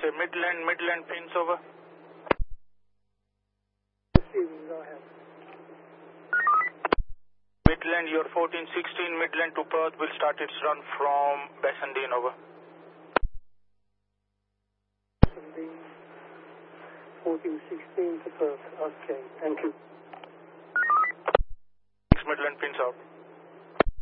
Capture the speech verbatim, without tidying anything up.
say Midland, Midland pins over. Receiving, go ahead. Midland, your fourteen sixteen Midland to Perth will start its run from Bassendean over. Bassendean, fourteen sixteen to Perth. Okay, thank you. Midland pins out.